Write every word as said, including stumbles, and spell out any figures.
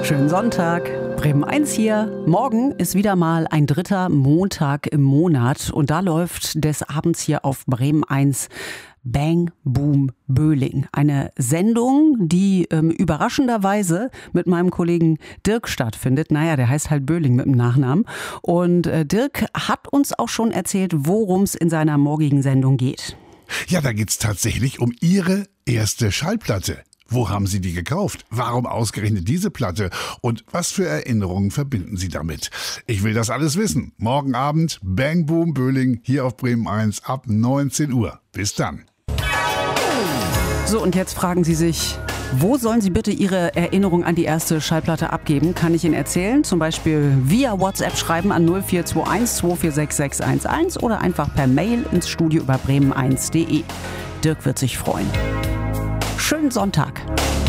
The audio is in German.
Schönen Sonntag. Bremen eins hier. Morgen ist wieder mal ein dritter Montag im Monat und da läuft des Abends hier auf Bremen eins Bang Boom Böhling. Eine Sendung, die ähm, überraschenderweise mit meinem Kollegen Dirk stattfindet. Naja, der heißt halt Böhling mit dem Nachnamen. Und äh, Dirk hat uns auch schon erzählt, worum es in seiner morgigen Sendung geht. Ja, da geht's tatsächlich um Ihre erste Schallplatte. Wo haben Sie die gekauft? Warum ausgerechnet diese Platte? Und was für Erinnerungen verbinden Sie damit? Ich will das alles wissen. Morgen Abend Bang Boom Böhling hier auf Bremen eins ab neunzehn Uhr. Bis dann. So, und jetzt fragen Sie sich, wo sollen Sie bitte Ihre Erinnerung an die erste Schallplatte abgeben? Kann ich Ihnen erzählen? Zum Beispiel via WhatsApp schreiben an null vier zwei eins zwei vier sechs sechs eins eins oder einfach per Mail ins Studio über bremen eins punkt de. Dirk wird sich freuen. Schönen Sonntag.